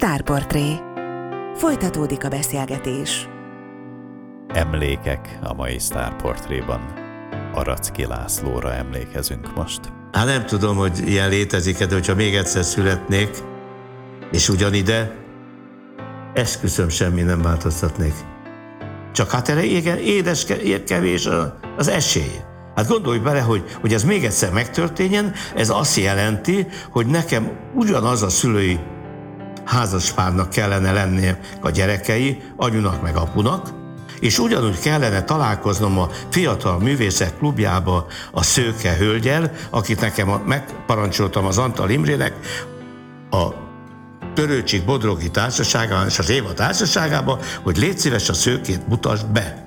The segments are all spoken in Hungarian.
Sztárportré. Folytatódik a beszélgetés. Emlékek a mai Sztárportréban. Aracki Lászlóra emlékezünk most. Hát nem tudom, hogy ilyen létezik-e, de hogyha még egyszer születnék, és ugyanide, esküszöm, semmi nem változtatnék. Csak hát erre édes kevés az esély. Hát gondolj bele, hogy ez még egyszer megtörténjen, ez azt jelenti, hogy nekem ugyanaz a szülői házaspárnak kellene lennie a gyerekei, anyunak meg apunak, és ugyanúgy kellene találkoznom a Fiatal Művészek Klubjába a szőke hölgyel, akit nekem megparancsoltam az Antal Imrének, a Törőcsik Bodrogi Társaságában és az Éva Társaságában, hogy légy szíves, a szőkét mutasd be.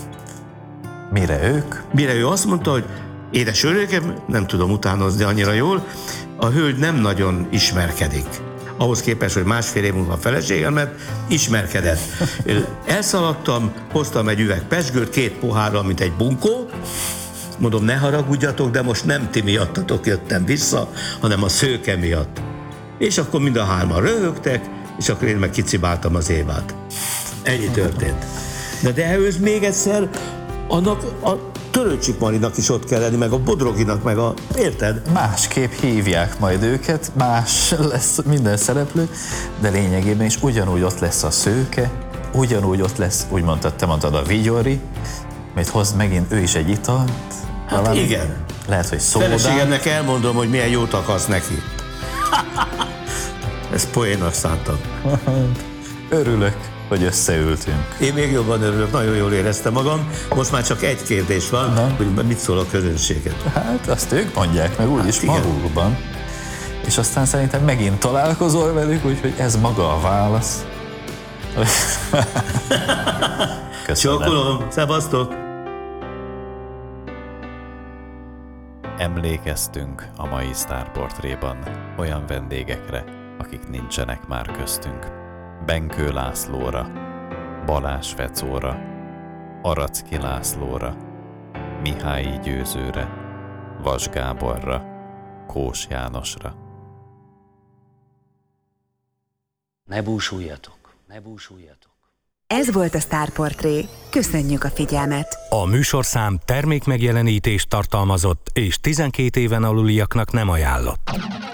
Mire ő azt mondta, hogy édes öregem, nem tudom utánozni annyira jól, a hölgy nem nagyon ismerkedik. Ahhoz képest, hogy másfél év múlva a feleségemet ismerkedett. Elszaladtam, hoztam egy üveg pezsgőt, 2 pohárral, mint egy bunkó. Mondom, ne haragudjatok, de most nem ti miattatok jöttem vissza, hanem a szőke miatt. És akkor mind a hárman röhögtek, és akkor én meg kicibáltam az Évát. Ennyi történt. De ehhez még egyszer annak a Törőcsik Marinak is ott kell lenni, meg a Bodroginak, meg a... Érted? Másképp hívják majd őket, más lesz minden szereplő, de lényegében is ugyanúgy ott lesz a szőke, ugyanúgy ott lesz, úgy mondtad, te mondtad a Vigyori, majd hoz megint ő is egy italt. Hát valami, igen. Lehet, hogy szódát. Feleségemnek elmondom, hogy milyen jót akarsz neki. Ezt poénnak szántam. Örülök, hogy összeültünk. Én még jobban örülök, nagyon jól éreztem magam. Most már csak egy kérdés van, hogy mit szól a közönséget. Hát azt ők mondják meg úgyis magukban. És aztán szerintem megint találkozol velük, úgyhogy ez maga a válasz. Köszönöm. Csókolom, szevasztok! Emlékeztünk a mai Sztárportréban olyan vendégekre, akik nincsenek már köztünk. Benkő Lászlóra, Balázs Fecóra, Aracki Lászlóra, Mihályi Győzőre, Vas Gáborra, Kós Jánosra. Ne búsuljatok, ne búsuljatok. Ez volt a Sztárportré. Köszönjük a figyelmet! A műsorszám termékmegjelenítést tartalmazott és 12 éven aluliaknak nem ajánlott.